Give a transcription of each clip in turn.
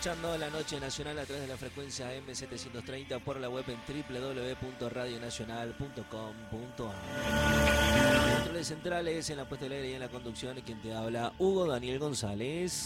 escuchando La Noche Nacional a través de la frecuencia AM730 por la web en www.radionacional.com.ar. Controles centrales en la puesta del aire y en la conducción, quien te habla, Hugo Daniel González.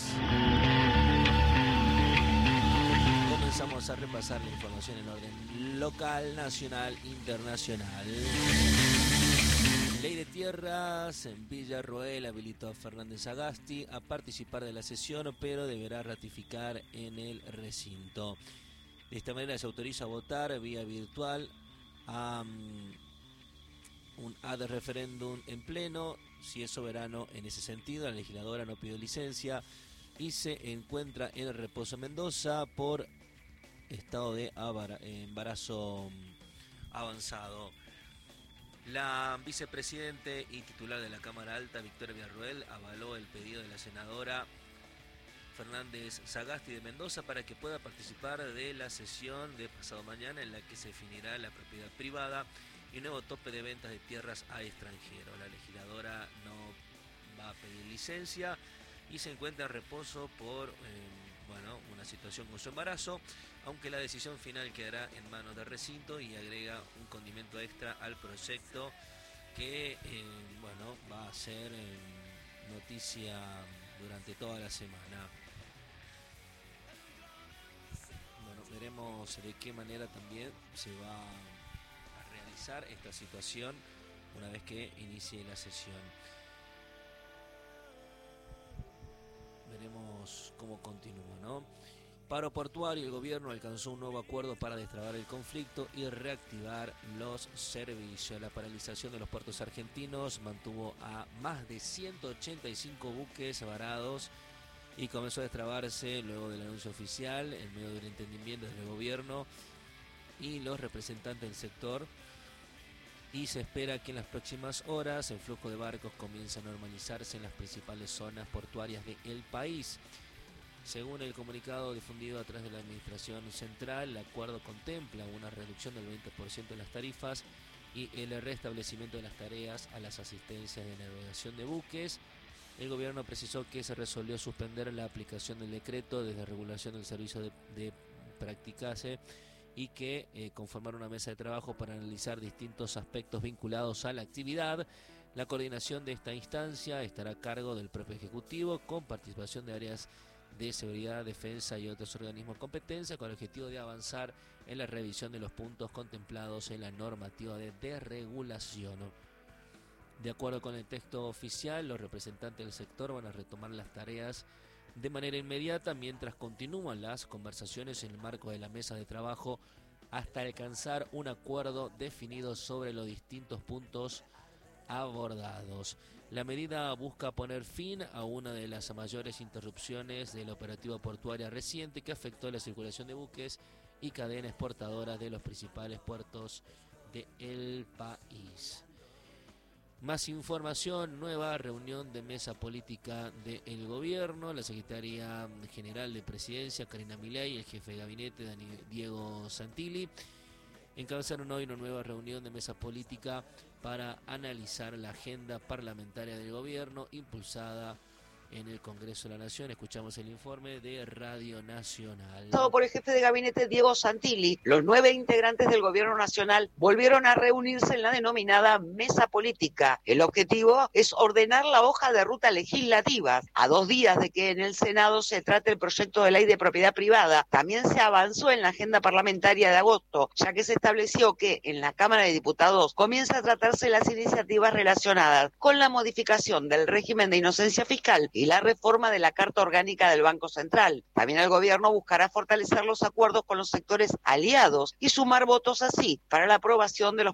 Comenzamos a repasar la información en orden local, nacional, internacional. Ley de Tierras en Villarroel habilitó a Fernández Sagasti a participar de la sesión, pero deberá ratificar en el recinto. De esta manera se autoriza a votar vía virtual a un ad referéndum en pleno. Si es soberano en ese sentido, la legisladora no pidió licencia y se encuentra en reposo Mendoza por estado de embarazo avanzado. La vicepresidente y titular de la Cámara Alta, Victoria Villarroel, avaló el pedido de la senadora Fernández Sagasti de Mendoza para que pueda participar de la sesión de pasado mañana en la que se definirá la propiedad privada y un nuevo tope de ventas de tierras a extranjeros. La legisladora no va a pedir licencia y se encuentra en reposo por una situación con su embarazo, aunque la decisión final quedará en manos del recinto, y agrega un condimento extra al proyecto que va a ser noticia durante toda la semana. Veremos de qué manera también se va a realizar esta situación una vez que inicie la sesión. Veremos cómo continúa, ¿no? Paro portuario, el gobierno alcanzó un nuevo acuerdo para destrabar el conflicto y reactivar los servicios. La paralización de los puertos argentinos mantuvo a más de 185 buques varados y comenzó a destrabarse luego del anuncio oficial en medio del entendimiento del gobierno y los representantes del sector. Y se espera que en las próximas horas el flujo de barcos comience a normalizarse en las principales zonas portuarias del país. Según el comunicado difundido a través de la Administración Central, el acuerdo contempla una reducción del 20% de las tarifas y el restablecimiento de las tareas a las asistencias de navegación de buques. El gobierno precisó que se resolvió suspender la aplicación del decreto desde regulación del servicio de practicase y que conformar una mesa de trabajo para analizar distintos aspectos vinculados a la actividad. La coordinación de esta instancia estará a cargo del propio Ejecutivo, con participación de áreas de seguridad, defensa y otros organismos de competencia, con el objetivo de avanzar en la revisión de los puntos contemplados en la normativa de desregulación. De acuerdo con el texto oficial, los representantes del sector van a retomar las tareas de manera inmediata mientras continúan las conversaciones en el marco de la mesa de trabajo hasta alcanzar un acuerdo definido sobre los distintos puntos abordados. La medida busca poner fin a una de las mayores interrupciones del operativo portuario reciente que afectó la circulación de buques y cadenas exportadoras de los principales puertos del país. Más información, nueva reunión de mesa política del gobierno. La secretaria general de Presidencia, Karina Milei, y el jefe de gabinete, Diego Santilli, encabezaron hoy una nueva reunión de mesa política para analizar la agenda parlamentaria del gobierno impulsada en el Congreso de la Nación. Escuchamos el informe de Radio Nacional. Por el jefe de gabinete Diego Santilli, los 9 integrantes del Gobierno Nacional volvieron a reunirse en la denominada mesa política. El objetivo es ordenar la hoja de ruta legislativa. A 2 días de que en el Senado se trate el proyecto de ley de propiedad privada, también se avanzó en la agenda parlamentaria de agosto, ya que se estableció que en la Cámara de Diputados comienza a tratarse las iniciativas relacionadas con la modificación del régimen de inocencia fiscal y la reforma de la Carta Orgánica del Banco Central. También el gobierno buscará fortalecer los acuerdos con los sectores aliados y sumar votos así para la aprobación de los